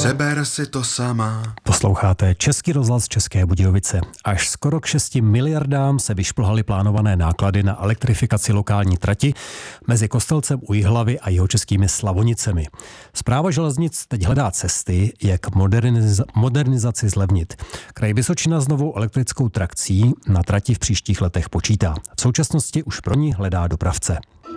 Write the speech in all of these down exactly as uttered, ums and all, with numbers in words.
Přeber si to sama. Posloucháte Český rozhlas České Budějovice. Až skoro k šesti miliardám se vyšplhaly plánované náklady na elektrifikaci lokální trati mezi Kostelcem u Jihlavy a jihočeskými Slavonicemi. Správa železnic teď hledá cesty, jak moderniz- modernizaci zlevnit. Kraj Vysočina s novou elektrickou trakcí na trati v příštích letech počítá. V současnosti už pro ní hledá dopravce.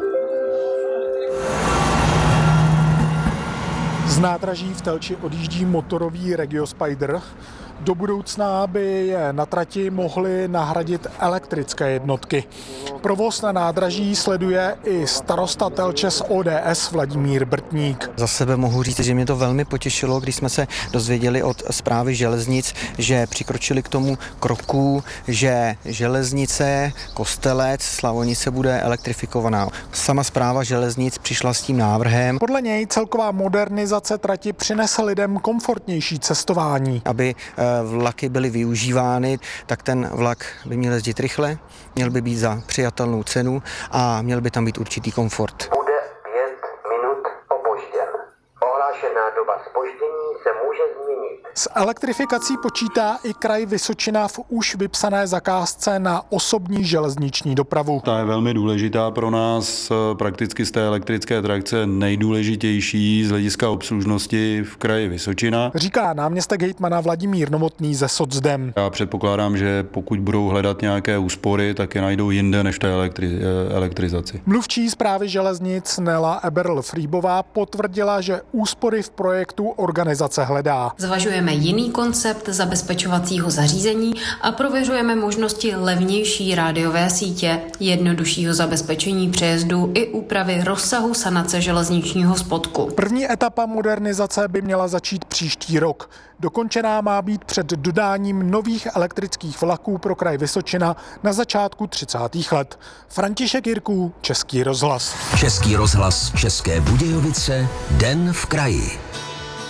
Z nádraží v Telči odjíždí motorový Regiospider. Do budoucna by je na trati mohly nahradit elektrické jednotky. Provoz na nádraží sleduje i starosta Telče z O D S Vladimír Brtník. Za sebe mohu říct, že mě to velmi potěšilo, když jsme se dozvěděli od správy železnic, že přikročili k tomu kroku, že železnice, Kostelec, Slavonice bude elektrifikovaná. Sama správa železnic přišla s tím návrhem. Podle něj celková modernizace trati přinese lidem komfortnější cestování. Aby vlaky byly využívány, tak ten vlak by měl jezdit rychle, měl by být za přijatelnou cenu a měl by tam být určitý komfort. Bude pět minut opožděn. Ohlášená doba zpoždění se může změnit. S elektrifikací počítá i kraj Vysočina v už vypsané zakázce na osobní železniční dopravu. Ta je velmi důležitá pro nás, prakticky z té elektrické trakce nejdůležitější z hlediska obslužnosti v kraji Vysočina. Říká náměstek hejtmana Vladimír Novotný ze Socdem. Já předpokládám, že pokud budou hledat nějaké úspory, tak je najdou jinde než v té elektri- elektrizaci. Mluvčí správy železnic Nela Eberl-Frýbová potvrdila, že úspory v projektu organizace hledá. Zvažujeme jiný koncept zabezpečovacího zařízení a prověřujeme možnosti levnější rádiové sítě, jednoduššího zabezpečení přejezdů i úpravy rozsahu sanace železničního spodku. První etapa modernizace by měla začít příští rok. Dokončená má být před dodáním nových elektrických vlaků pro kraj Vysočina na začátku třicátých let. František Jirků, Český rozhlas. Český rozhlas České Budějovice, Den v kraji.